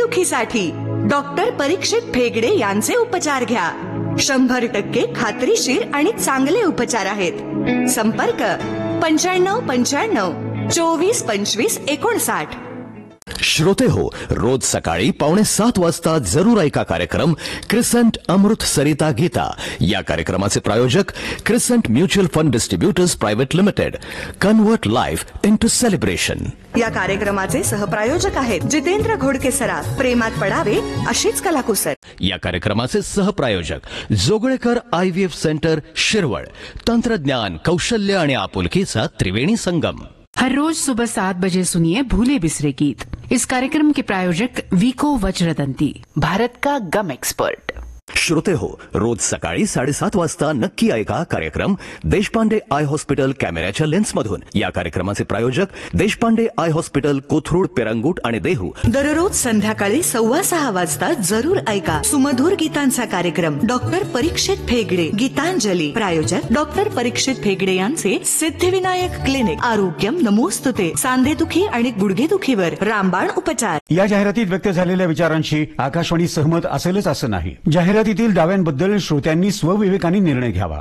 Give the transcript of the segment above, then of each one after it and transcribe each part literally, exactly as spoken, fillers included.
सांधेदुखीसाठी doctor परीक्षित फेगडे यांचे उपचार घ्या. शंभर टक्के खात्रीशीर आणि चांगले उपचार आहेत. संपर्क पंच्याण्णव पंच्याण्णव चोवीस पंचवीस एकोणसाठ. श्रोते हो, रोज सकाळी पावणे सात वाजता जरूर ऐका कार्यक्रम क्रिसंट अमृत सरिता गीता. या कार्यक्रमाचे प्रायोजक क्रिसंट mutual fund distributors private limited. Convert life into celebration. या कार्यक्रमाचे सहप्रायोजक आहेत जितेंद्र घोडके सराफ. प्रेमात पडावे अशीच कलाकुसर. या कार्यक्रमाचे सहप्रायोजक Joglekar I V F centre Shirwal. तंत्रज्ञान, कौशल्य आणि आपुलकीचा त्रिवेणी संगम. हर रोज सुबह सात बजे सुनिए भूले बिसरे गीत. इस कार्यक्रम के प्रायोजक वीको वज्रदंती, भारत का गम एक्सपर्ट. श्रोते हो, रोज सकाळी साडेसात वाजता नक्की ऐका कार्यक्रम देशपांडे आय हॉस्पिटल कॅमेऱ्याच्या लेन्समधून. या कार्यक्रमाचे प्रायोजक देशपांडे आय हॉस्पिटल, कोथरूड, पेरंगूट आणि देहू. दररोज संध्याकाळी सव्वा सहा वाजता जरूर ऐका सुमधुर गीतांचा कार्यक्रम डॉक्टर परीक्षित फेगडे गीतांजली. प्रायोजक डॉक्टर परीक्षित फेगडे यांचे सिद्धिविनायक क्लिनिक. आरोग्यम नमोस्तुते. सांधेदुखी आणि गुडघेदुखीवर रामबाण उपचार. या जाहिरातीत व्यक्त झालेल्या विचारांशी आकाशवाणी सहमत असेलच असं नाही. जाहिरातीतील दाव्यांबद्दल श्रोत्यांनी स्वविवेकाने निर्णय घ्यावा.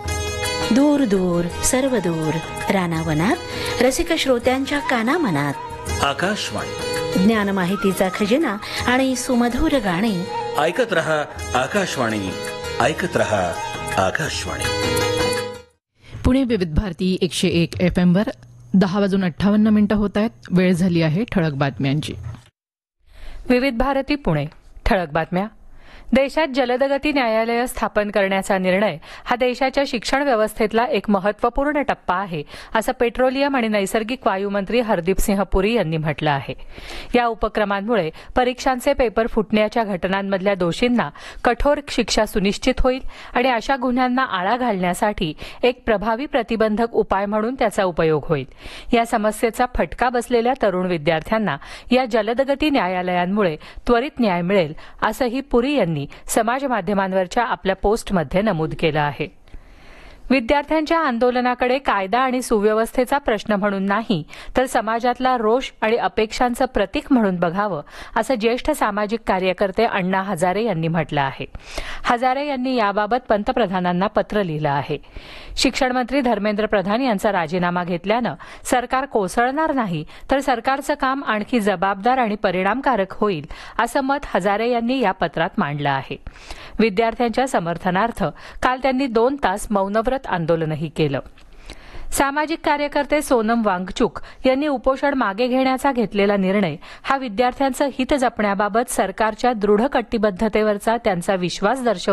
दूर दूर सर्व दूर रानावनात रसिक श्रोत्यांच्या कानामनात आकाशवाणी, ज्ञान माहितीचा खजिना आणि सुमधुर गाणी. ऐकत रहा आकाशवाणी, ऐकत रहा आकाशवाणी. पुणे विविध भारती एकशे एक एफ एम वर दहा वाजून अठ्ठावन्न मिनिटं होत आहेत. वेळ झाली आहे ठळक बातम्यांची. विविध भारती पुणे. ठळक बातम्या. देशात जलदगती न्यायालय स्थापन करण्याचा निर्णय हा देशाच्या शिक्षण व्यवस्थेतला एक महत्वपूर्ण टप्पा आहे, असं पेट्रोलियम आणि नैसर्गिक वायू मंत्री हरदीप सिंह पुरी यांनी म्हटलं आहे. या उपक्रमांमुळे परीक्षांचे पेपर फुटण्याच्या घटनांमधल्या दोषींना कठोर शिक्षा सुनिश्चित होईल आणि अशा गुन्ह्यांना आळा घालण्यासाठी एक प्रभावी प्रतिबंधक उपाय म्हणून त्याचा उपयोग होईल. या समस्येचा फटका बसलेल्या तरुण विद्यार्थ्यांना या जलदगती न्यायालयांमुळे त्वरित न्याय मिळेल, असंही पुरी यांनी समाज माध्यमांवरच्या आपल्या पोस्टमध्ये नमूद केलं आहे. विद्यार्थ्यांच्या आंदोलनाकडे कायदा आणि सुव्यवस्थेचा प्रश्न म्हणून नाही, तर समाजातला रोष आणि अपेक्षांचं प्रतीक म्हणून बघावं, असं ज्येष्ठ सामाजिक कार्यकर्ते अण्णा हजारे यांनी म्हटलं आहे. हजारे यांनी याबाबत पंतप्रधानांना पत्र लिहिलं आहे. शिक्षण मंत्री धर्मेंद्र प्रधान यांचा राजीनामा घेतल्यानं सरकार कोसळणार नाही, तर सरकारचं काम आणखी जबाबदार आणि परिणामकारक होईल, असं मत हजारे यांनी या पत्रात मांडलं आहे. विद्यार्थ्यांच्या समर्थनार्थ काल त्यांनी दोन तास मौनव्रत आंदोलनही केलं. सामाजिक कार्यकर्ते सोनम वांगचुक यांनी उपोषण मागे घेण्याचा घेतलेला निर्णय हा विद्यार्थ्यांचं हित जपण्याबाबत सरकारच्या दृढ कटिबद्धतेवरचा त्यांचा विश्वास दर्शवतो